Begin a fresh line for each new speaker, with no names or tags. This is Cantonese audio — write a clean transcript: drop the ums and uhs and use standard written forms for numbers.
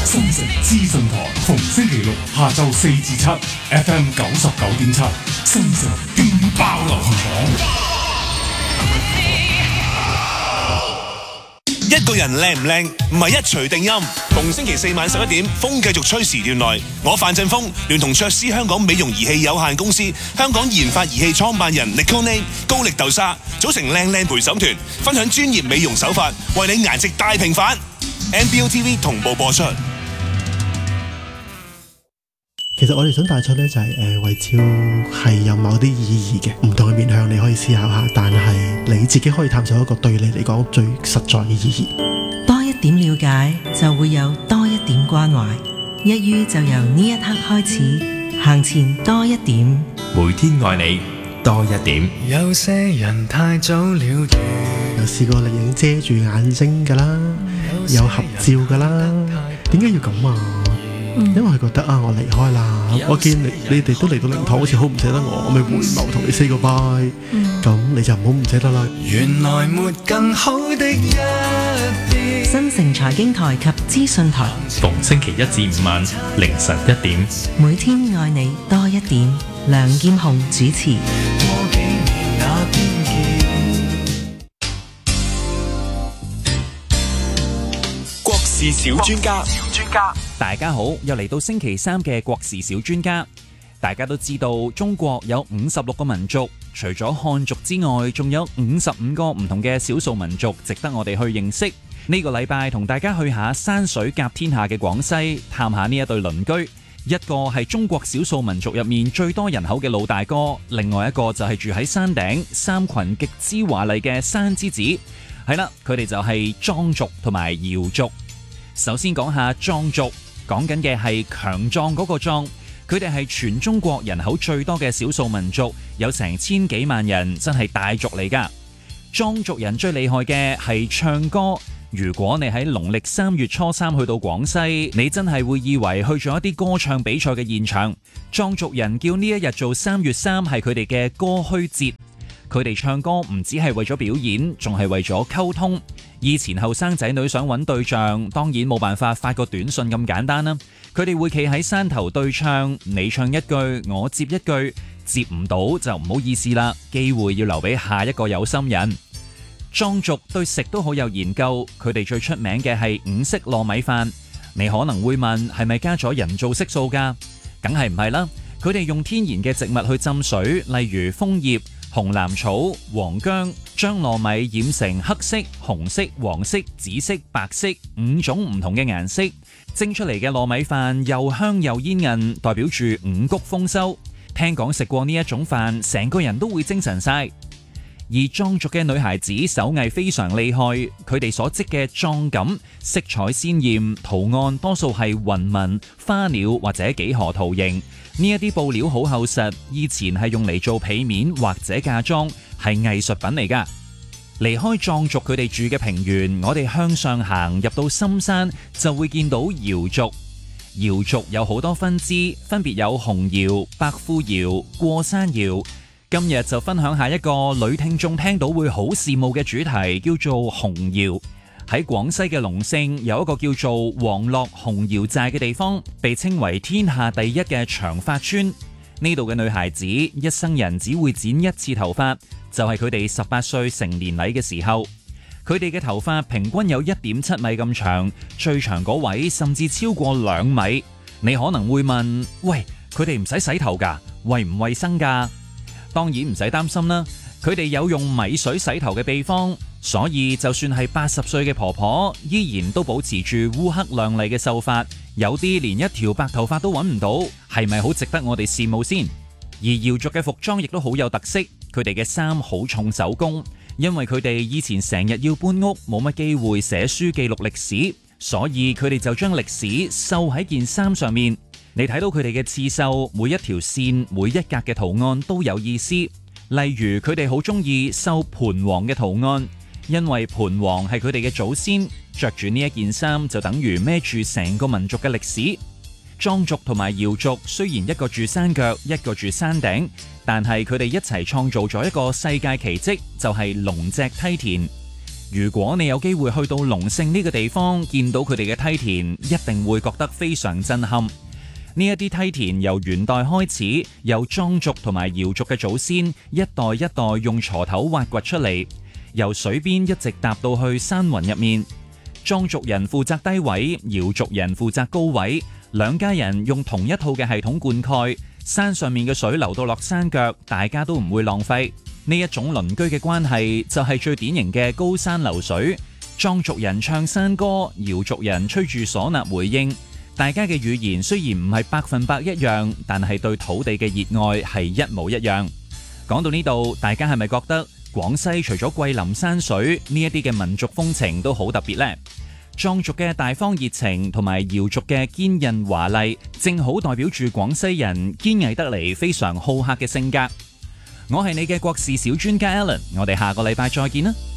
新城資訊台，逢星期六下晝4至7 FM 99.7，新城勁爆流行榜。
一個人靚唔靚，唔係一錘定音。逢星期四晚11點，風繼續吹時段內，我范振鋒聯同卓斯香港美容儀器有限公司、香港研發儀器創辦人 Nicole 高力豆沙組成靚靚陪審團，分享專業美容手法，為你顏值大平反。MBOTV 同步播出。
其實我哋想帶出呢，就係遺照係有某啲意義嘅，唔同嘅面向你可以思考下，但係你自己可以探索一個對你嚟講最實在嘅意義。
多一點了解，就會有多一點關懷。一於就由呢一刻開始，行前多一點。
每天愛你多一點。
有些人太早了斷，
有試過力影遮住眼睛㗎啦，有合照㗎啦，點解要咁啊？因為佢覺得我離開啦，我見你哋都嚟到靈堂，好似好唔捨得我咪回眸同你 say goodbye，咁你就唔好唔捨得啦。
原來沒更好的一天。
新城財經台及資訊台，
逢星期1至5晚凌晨1點，
每天愛你多一點。梁劍虹主持。
過幾年那邊見。
國事小專家。
大家好，又嚟到星期3嘅國事小專家。大家都知道中國有56個民族，除咗漢族之外，仲有55個唔同嘅少數民族值得我哋去認識。呢個禮拜同大家去下山水甲天下嘅廣西，探下呢一對鄰居。一個係中國少數民族入面最多人口嘅老大哥，另外一個就係住喺山頂三群極之華麗嘅山之子。係啦，佢哋就係壯族同埋瑤族。首先講下壯族，講緊嘅係強壯嗰個壯。佢哋係全中國人口最多嘅少數民族，有成千幾萬人，真係大族嚟㗎。壯族人最厲害嘅係唱歌。如果你喺農曆3月初3去到廣西，你真係會以為去咗一啲歌唱比賽嘅現場。壯族人叫呢一日做3月3，係佢哋嘅歌墟節。佢哋唱歌唔只係為咗表演，仲係為咗溝通。以前後生仔女想揾對象，當然冇辦法發個短信咁簡單啦。佢哋會企喺山頭對唱，你唱一句，我接一句，接唔到就唔好意思啦，機會要留俾下一個有心人。壯族對食都好有研究，佢哋最出名嘅係五色糯米飯。你可能會問，係咪加咗人造色素㗎？梗係唔係啦，佢哋用天然嘅植物去浸水，例如楓葉、紅藍草、黃薑，將糯米染成黑色、紅色、黃色、紫色、白色5種唔同嘅顏色，蒸出嚟嘅糯米飯又香又煙韌，代表住五穀豐收。聽講食過呢一種飯，成個人都會精神晒。而壯族嘅女孩子手藝非常厲害，佢哋所織嘅壯錦色彩鮮豔，圖案多數係雲紋、花鳥或者幾何圖形。呢一啲布料好厚實，以前係用嚟做被面或者嫁妝，係藝術品嚟㗎。離開壯族佢哋住嘅平原，我哋向上行入到深山，就會見到瑤族。瑤族有好多分支，分別有紅瑤、百富瑤、過山瑤。今日就分享下一個女聽眾聽到會好羨慕嘅主題，叫做紅瑤。喺廣西嘅龍勝有一個叫做黃樂紅瑤寨嘅地方，被稱為天下第一嘅長髮村。呢度嘅女孩子一生人只會剪一次頭髮，就係佢哋18歲成年禮嘅時候。佢哋嘅頭髮平均有1.7米咁長，最長嗰位甚至超過2米。你可能會問，喂，佢哋唔使洗頭㗎，衛唔衛生㗎？當然唔使擔心啦，佢哋有用米水洗頭嘅秘方，所以就算係80歲嘅婆婆，依然都保持住烏黑亮麗嘅秀髮，有啲連一條白頭髮都揾唔到，係咪好值得我哋羨慕先？而瑤族嘅服裝亦都好有特色，佢哋嘅衫好重手工，因為佢哋以前成日要搬屋，冇乜機會寫書記錄歷史，所以佢哋就將歷史繡喺件衫上面。你睇到佢哋嘅刺繡，每一條線、每一格嘅圖案都有意思。例如佢哋好中意繡盤王嘅圖案，因為盤王係佢哋嘅祖先，着住呢一件衫就等於孭住成個民族嘅歷史。壯族同埋瑤族雖然一個住山腳，一個住山頂，但係佢哋一齊創造咗一個世界奇蹟，就係龍脊梯田。 如果你有機會去到龍勝呢個地方，見到佢哋嘅梯田，一定會覺得非常震撼。呢一啲梯田由元代開始，由莊族同埋瑤族嘅祖先一代一代用鋤頭挖掘出嚟，由水邊一直搭到去山雲入面。莊族人負責低位，瑤族人負責高位，兩家人用同一套嘅系統灌溉，山上面嘅水流到落山腳，大家都唔會浪費。呢一種鄰居嘅關係就係最典型嘅高山流水。莊族人唱山歌，瑤族人吹住嗩吶回應。大家嘅語言雖然唔係100%一樣，但係對土地嘅熱愛係一模一樣。講到呢度，大家係咪覺得廣西除咗桂林山水呢一啲嘅民族風情都好特別呢？壯族嘅大方熱情同埋瑤族嘅堅韌華麗，正好代表住廣西人堅毅得嚟非常好客嘅性格。我係你嘅國事小專家 Alan，我哋下個禮拜再見啦。